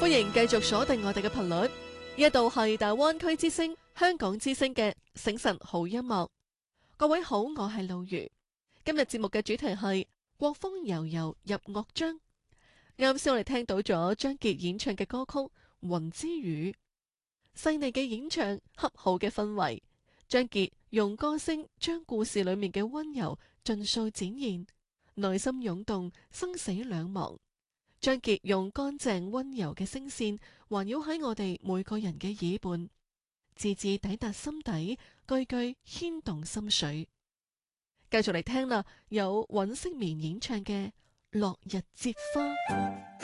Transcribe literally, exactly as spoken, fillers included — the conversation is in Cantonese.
歡迎繼續鎖定我哋嘅頻率，呢度係大灣區之聲、香港之聲嘅醒晨好音樂。各位好，我係露如。今日節目嘅主題係國風悠悠入樂章。啱先我哋聽到咗張傑演唱嘅歌曲《雲之羽》，細膩嘅演唱，恰好嘅氛圍。張傑用歌聲將故事裏面嘅溫柔盡數展現，內心湧動，生死兩茫。張傑用乾淨溫柔嘅聲線環繞喺我哋每個人嘅耳畔，字字抵達心底，句句牽動心水。繼續嚟聽啦，有尹色棉演唱嘅《落日接花》。